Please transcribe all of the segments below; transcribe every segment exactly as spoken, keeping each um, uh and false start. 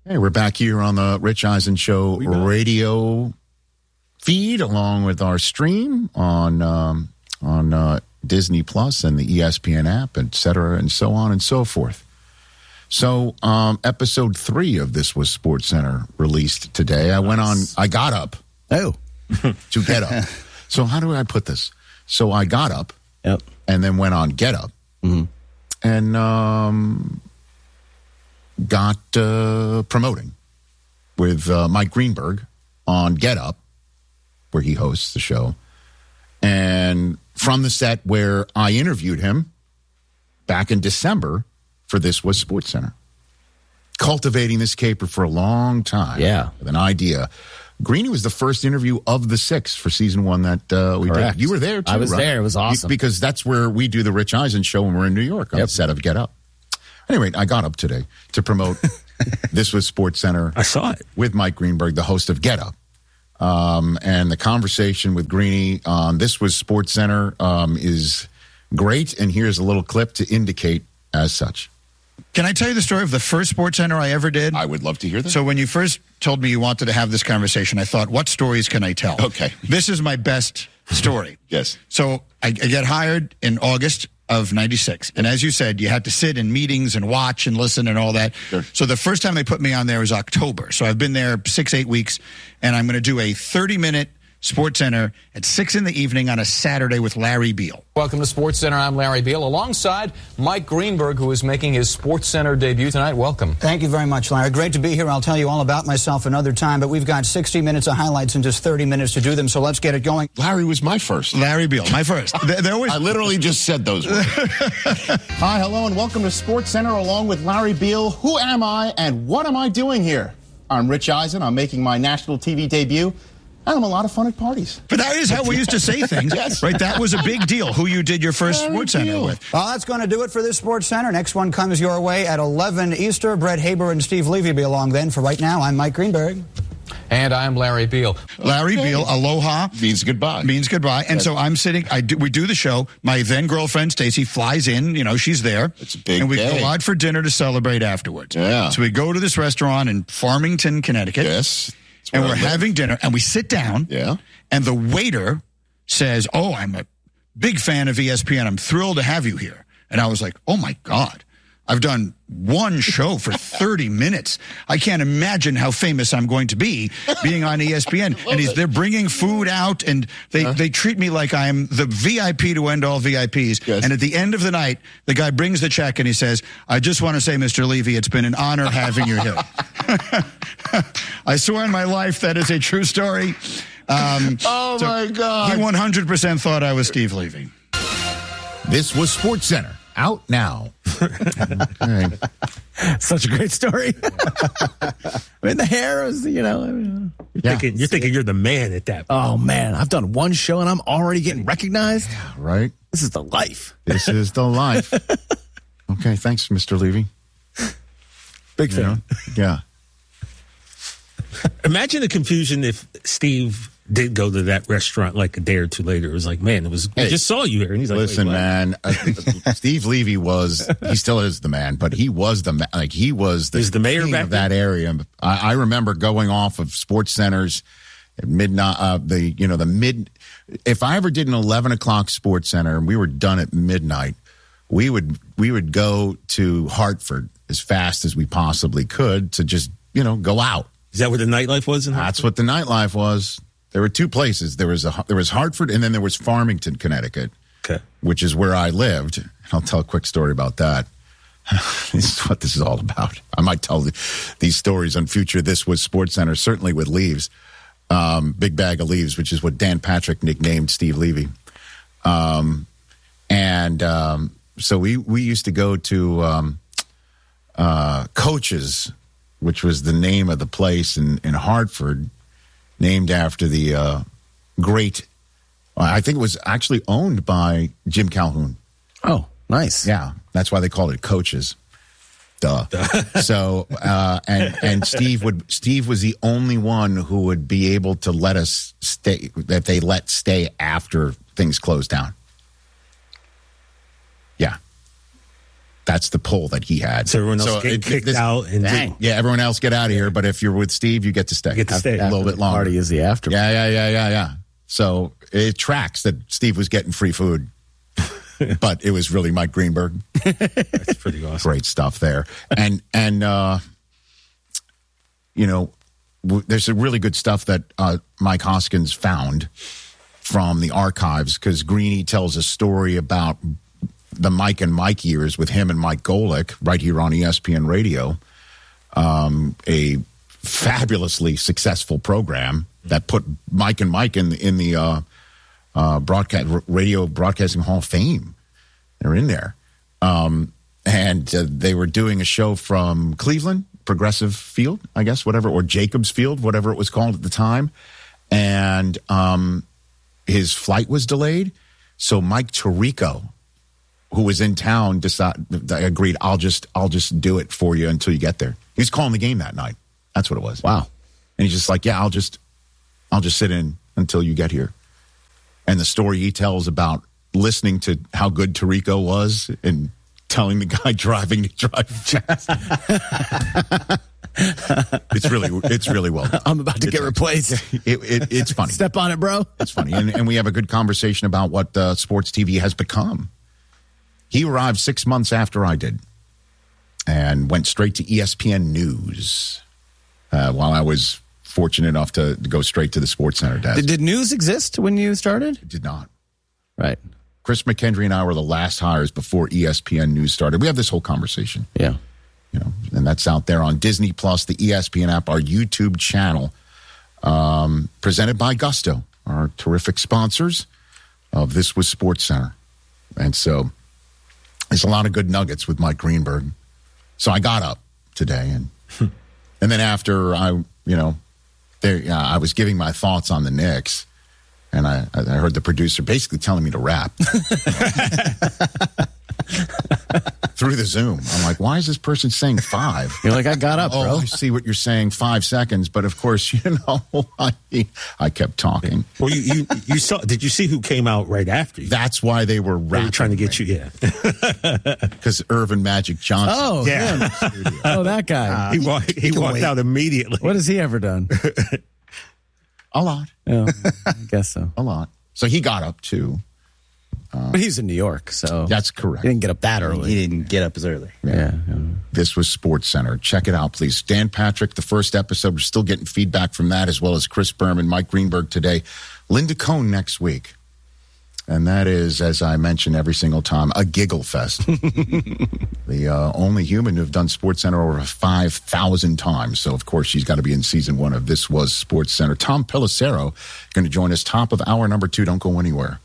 Hey, we're back here on the Rich Eisen Show radio feed, along with our stream on um, on uh, Disney Plus and the E S P N app, et cetera, and so on and so forth. So, um, episode three of This Was Sports Center released today. I went on, I got up. Oh. to get up. So, how do I put this? So, I got up yep. and then went on Get Up mm-hmm. and um, got uh, promoting with uh, Mike Greenberg on Get Up, where he hosts the show. And from the set where I interviewed him back in December for This Was Sports Center. Cultivating this caper for a long time. Yeah. With an idea. Greeny was the first interview of the six for season one that uh, we Correct. did. You were there, too, I was right? there. It was awesome. You, because that's where we do the Rich Eisen show when we're in New York on yep. the set of Get Up. Anyway, I got up today to promote This Was Sports Center. I saw it. With Mike Greenberg, the host of Get Up. Um, and the conversation with Greeny on This Was Sports Center um, is great. And here's a little clip to indicate as such. Can I tell you the story of the first Sports Center I ever did? I would love to hear that. So when you first told me you wanted to have this conversation, I thought, what stories can I tell? Okay. This is my best story. Yes. So I, I get hired in August of ninety-six. And as you said, you had to sit in meetings and watch and listen and all that. Sure. So the first time they put me on there was October. So I've been there six, eight weeks, and I'm going to do a thirty-minute Sports Center at six in the evening on a Saturday with Larry Beal. Welcome to Sports Center. I'm Larry Beal, alongside Mike Greenberg, who is making his Sports Center debut tonight. Welcome. Thank you very much, Larry. Great to be here. I'll tell you all about myself another time, but we've got sixty minutes of highlights and just thirty minutes to do them, so let's get it going. Larry was my first. Larry Beal, my first. They, they always... I literally just said those words. Hi, hello, and welcome to Sports Center along with Larry Beal. Who am I, and what am I doing here? I'm Rich Eisen. I'm making my national T V debut. And I'm a lot of fun at parties. But that is how we used to say things. Yes. Right? That was a big deal, who you did your first Larry Sports Center Beal. with. Well, that's going to do it for this Sports Center. Next one comes your way at eleven Easter. Brett Haber and Steve Levy will be along then. For right now, I'm Mike Greenberg. And I'm Larry Beal. Larry Okay. Beal, aloha. Means goodbye. Means goodbye. And so I'm sitting, I do, we do the show. My then girlfriend, Stacy, flies in. You know, she's there. It's a big And we day. go out for dinner to celebrate afterwards. Yeah. So we go to this restaurant in Farmington, Connecticut. Yes. That's And where we're I live. having dinner. And we sit down. Yeah. And the waiter says, oh, I'm a big fan of E S P N. I'm thrilled to have you here. And I was like, oh, my God. I've done one show for thirty minutes. I can't imagine how famous I'm going to be being on E S P N. And he's, they're bringing food out, and they, huh? they treat me like I'm the V I P to end all V I Ps. Yes. And at the end of the night, the guy brings the check, and he says, I just want to say, Mister Levy, it's been an honor having you here. I swear on my life that is a true story. Um, oh, so my God. He one hundred percent thought I was Steve Levy. This was Sports Center. Out now. Okay. Such a great story. I mean, the hair is, you know. I mean, You're, Yeah. thinking, you're thinking you're the man at that point. oh, man. I've done one show and I'm already getting recognized. Right? This is the life. This is the life. Okay, thanks, Mister Levy. Big You know? fan. Yeah. Imagine the confusion if Steve did go to that restaurant like a day or two later. It was like, man, it was. Hey, we just saw you here, and he's like, Listen, wait, what? man, uh, Steve Levy was, he still is the man, but he was the, ma- like, he was the, He was the mayor king back of that area. I, I remember going off of Sports Centers at midnight, uh, the, you know, the mid, if I ever did an eleven o'clock Sports Center and we were done at midnight, we would, we would go to Hartford as fast as we possibly could to just, you know, go out. Is that what the nightlife was? In That's what the nightlife was. There were two places. There was a, there was Hartford, and then there was Farmington, Connecticut, Okay. which is where I lived. I'll tell a quick story about that. This is what this is all about. I might tell the, these stories on future This Was Sports Center, certainly with Leaves, um, Big Bag of Leaves, which is what Dan Patrick nicknamed Steve Levy. Um, and um, so we, we used to go to um, uh, Coach's, which was the name of the place in, in Hartford, named after the uh, great, I think it was actually owned by Jim Calhoun. Oh, nice. Yeah, that's why they called it Coaches. Duh. So, uh, and and Steve would Steve was the only one who would be able to let us stay, that they let stay after things closed down. Yeah. That's the pull that he had. So everyone else get kicked out and dang. Yeah, everyone else get out of here. But if you're with Steve, you get to stay. Get to stay a little bit longer. Party is the after. Yeah, yeah, yeah, yeah, yeah. So it tracks that Steve was getting free food, but it was really Mike Greenberg. That's pretty awesome. Great stuff there, and and uh, you know, w- there's a really good stuff that uh, Mike Hoskins found from the archives because Greeny tells a story about the Mike and Mike years with him and Mike Golick right here on E S P N Radio, um, a fabulously successful program that put Mike and Mike in the, in the uh, uh, broadcast radio broadcasting Hall of Fame. They're in there, um, and uh, they were doing a show from Cleveland Progressive Field, I guess, whatever, or Jacobs Field, whatever it was called at the time, and um, his flight was delayed, so Mike Tirico, who was in town, decided, agreed, I'll just I'll just do it for you until you get there. He was calling the game that night. That's what it was. Wow. And he's just like, yeah, I'll just I'll just sit in until you get here. And the story he tells about listening to how good Tirico was and telling the guy driving to drive fast. It's really it's really well done. I'm about to it's get replaced. It, it, it's funny. Step on it, bro. It's funny. And, and we have a good conversation about what uh, sports T V has become. He arrived six months after I did and went straight to E S P N News uh, while I was fortunate enough to, to go straight to the Sports Center desk. Did, did news exist when you started? It did not. Right. Chris McKendry and I were the last hires before E S P N News started. We have this whole conversation. Yeah. You know, and that's out there on Disney Plus, the E S P N app, our YouTube channel, um, presented by Gusto, our terrific sponsors of This Was Sports Center. And so there's a lot of good nuggets with Mike Greenberg. So I got up today, and and then after I, you know, there uh, I was giving my thoughts on the Knicks, and I, I heard the producer basically telling me to rap through the Zoom. I'm like, why is this person saying five? You're like, I got up, oh, bro. I see what you're saying, five seconds. But of course, you know, I, I kept talking. Well, you, you you saw? Did you see who came out right after you? That's why they were They rapping were trying to get me. you. Yeah. Because Irvin Magic Johnson. Oh, Yeah. him. Oh, that guy. he walked. He, can walked wait. out immediately. What has he ever done? A lot. Oh, I guess so. A lot. So he got up too. But he's in New York, so That's correct. he didn't get up that early. He didn't get up as early. Yeah. yeah. This was Sports Center. Check it out, please. Dan Patrick, the first episode. We're still getting feedback from that, as well as Chris Berman, Mike Greenberg today. Linda Cohn next week. And that is, as I mention every single time, a giggle fest. The uh, only human to have done Sports Center over five thousand times. So, of course, she's got to be in season one of This Was Sports Center. Tom Pelissero going to join us top of hour number two. Don't go anywhere.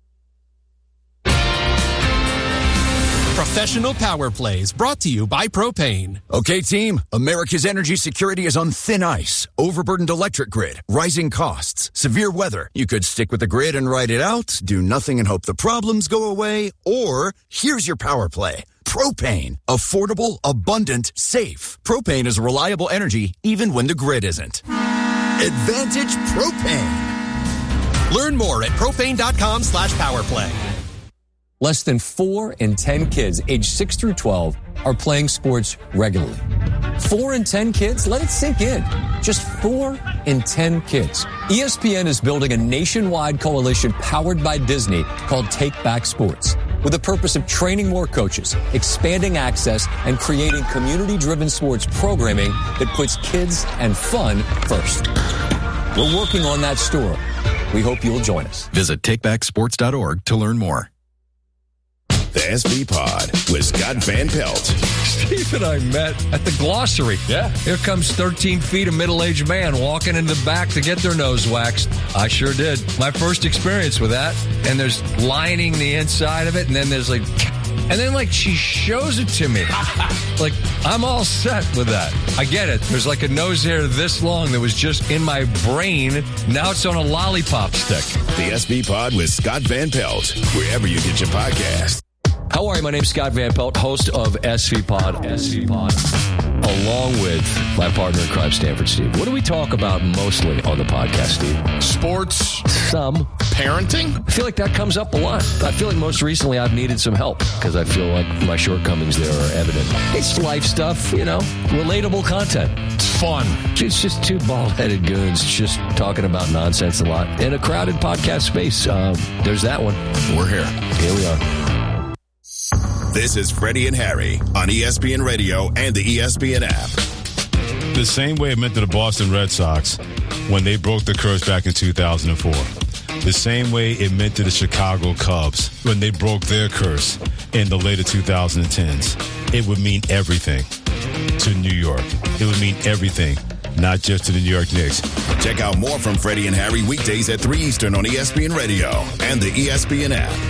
Professional Power Plays brought to you by Propane. Okay, team, America's energy security is on thin ice. Overburdened electric grid, rising costs, severe weather. You could stick with the grid and ride it out, do nothing and hope the problems go away, or here's your power play. Propane. Affordable, abundant, safe. Propane is reliable energy even when the grid isn't. Advantage Propane. Learn more at propane.com slash powerplay. Less than four in ten kids aged six through twelve are playing sports regularly. Four in ten kids? Let it sink in. Just four in ten kids. E S P N is building a nationwide coalition powered by Disney called Take Back Sports, with the purpose of training more coaches, expanding access, and creating community-driven sports programming that puts kids and fun first. We're working on that story. We hope you'll join us. Visit take back sports dot org to learn more. The S B Pod with Scott Van Pelt. Steve and I met at the Glossary. Yeah. Here comes thirteen feet of middle-aged man walking in the back to get their nose waxed. I sure did. My first experience with that. And there's lining the inside of it, and then there's like... And then, like, she shows it to me. Like, I'm all set with that. I get it. There's like a nose hair this long that was just in my brain. Now it's on a lollipop stick. The S B Pod with Scott Van Pelt, wherever you get your podcast. How are you? My name's Scott Van Pelt, host of S V Pod. S V Pod. A along with my partner in crime, Stanford Steve. What do we talk about mostly on the podcast, Steve? Sports. Some. Parenting. I feel like that comes up a lot. I feel like most recently I've needed some help because I feel like my shortcomings there are evident. It's life stuff, you know, relatable content. It's fun. It's just two bald-headed goons just talking about nonsense a lot in a crowded podcast space. Um, there's that one. We're here. Here we are. This is Freddie and Harry on E S P N Radio and the E S P N app. The same way it meant to the Boston Red Sox when they broke the curse back in two thousand four. The same way it meant to the Chicago Cubs when they broke their curse in the later two thousand tens. It would mean everything to New York. It would mean everything, not just to the New York Knicks. Check out more from Freddie and Harry weekdays at three Eastern on E S P N Radio and the E S P N app.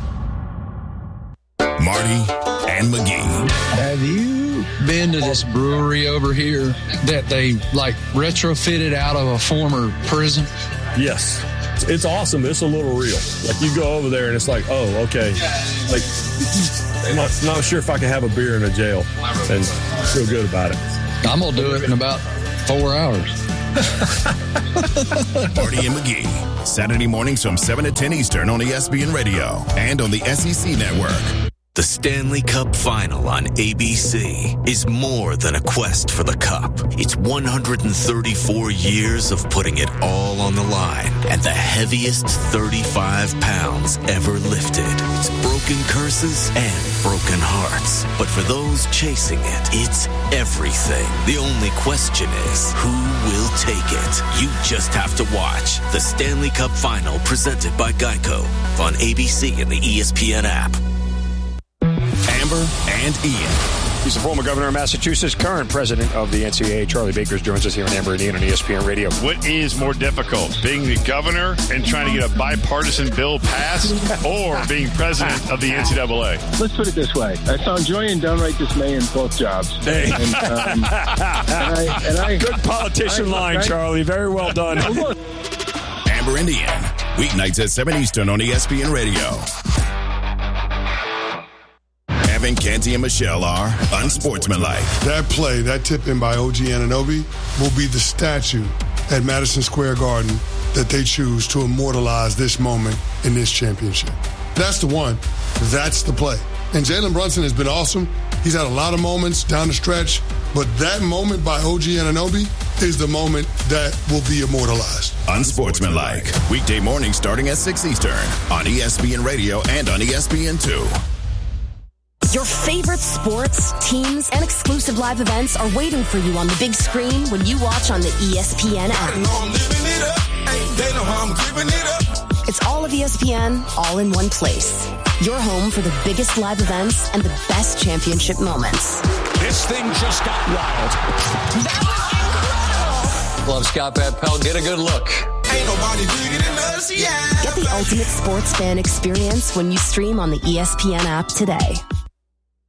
Marty and McGee. Have you been to this brewery over here that they like retrofitted out of a former prison? Yes. It's awesome. It's a little real. Like you go over there and it's like, oh, okay. Like, I'm not, not sure if I can have a beer in a jail and feel good about it. I'm going to do it in about four hours. Marty and McGee. Saturday mornings from seven to ten Eastern on E S P N Radio and on the S E C Network. The Stanley Cup Final on A B C is more than a quest for the cup. It's one hundred thirty-four years of putting it all on the line and the heaviest thirty-five pounds ever lifted. It's broken curses and broken hearts. But for those chasing it, it's everything. The only question is, who will take it? You just have to watch the Stanley Cup Final presented by Geico on A B C and the E S P N app. Amber and Ian. He's the former governor of Massachusetts, current president of the N C double A. Charlie Baker joins us here on Amber and Ian on E S P N Radio. What is more difficult, being the governor and trying to get a bipartisan bill passed, or being president of the N C double A? Let's put it this way. I found joy and downright dismay in both jobs. Hey. And, um, and I, and I, Good politician I, line, I, Charlie. Very well done. Amber and Ian. Weeknights at seven Eastern on E S P N Radio. Evan, Canty, and Michelle are unsportsmanlike. That play, that tip in by O G Anunoby, will be the statue at Madison Square Garden that they choose to immortalize this moment in this championship. That's the one. That's the play. And Jalen Brunson has been awesome. He's had a lot of moments down the stretch, but that moment by O G Anunoby is the moment that will be immortalized. Unsportsmanlike. Weekday mornings starting at six Eastern on E S P N Radio and on E S P N two. Your favorite sports, teams, and exclusive live events are waiting for you on the big screen when you watch on the E S P N app. It's all of E S P N, all in one place. Your home for the biggest live events and the best championship moments. This thing just got wild. That was incredible. Love Scott Van Pelt. Get a good look. Ain't nobody bigger than us, yeah. Get the ultimate sports fan experience when you stream on the E S P N app today.